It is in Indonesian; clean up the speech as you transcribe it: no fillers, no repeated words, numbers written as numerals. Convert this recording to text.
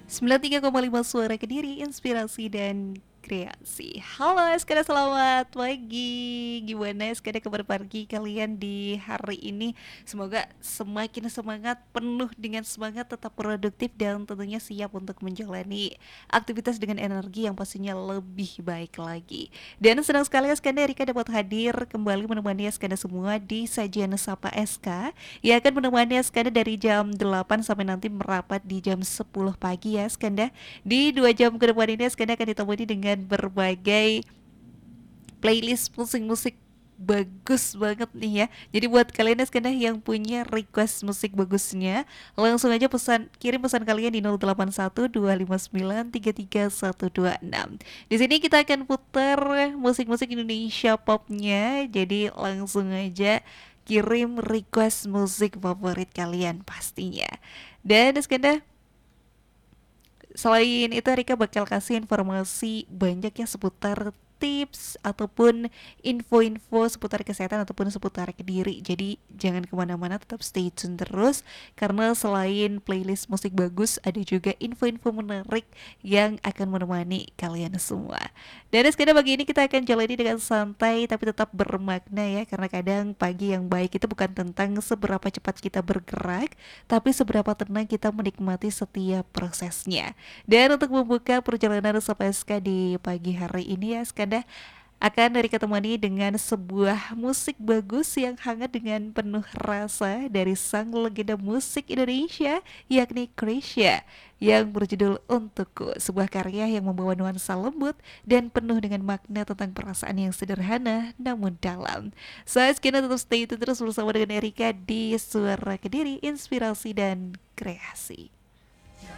93,5 Suara Kediri, inspirasi dan kreasi. Halo Eskada, selamat pagi. Gimana Eskada kabar pagi kalian di hari ini? Semoga semakin semangat, penuh dengan semangat, tetap produktif dan tentunya siap untuk menjalani aktivitas dengan energi yang pastinya lebih baik lagi. Dan senang sekali Eskada Rika dapat hadir kembali menemani Eskada semua di Sajian Sapa SK yang akan menemani Eskada dari jam 8 sampai nanti merapat di jam 10 pagi ya Skanda. Di 2 jam ke depan ini Skanda akan ditemani dengan berbagai playlist musik-musik bagus banget nih ya. Jadi buat kalian Skanda yang punya request musik bagusnya, langsung aja kirim pesan kalian di 081259331126. Di sini kita akan putar musik-musik Indonesia popnya. Jadi langsung aja kirim request musik favorit kalian pastinya. Dan Skanda, selain itu Rika bakal kasih informasi banyak ya seputar tips ataupun info-info seputar kesehatan ataupun seputar Kediri. Jadi jangan kemana-mana, tetap stay tune terus karena selain playlist musik bagus, ada juga info-info menarik yang akan menemani kalian semua. Dan sekarang pagi ini kita akan jalani dengan santai tapi tetap bermakna ya, karena kadang pagi yang baik itu bukan tentang seberapa cepat kita bergerak, tapi seberapa tenang kita menikmati setiap prosesnya. Dan untuk membuka perjalanan Sapa SK di pagi hari ini ya Skanda, akan dari ketemani dengan sebuah musik bagus yang hangat dengan penuh rasa dari sang legenda musik Indonesia, yakni Chrisye, yang berjudul Untukku, sebuah karya yang membawa nuansa lembut dan penuh dengan makna tentang perasaan yang sederhana namun dalam. Saya Skanda tetap stay tune terus bersama dengan Erika di Suara Kediri, inspirasi dan kreasi.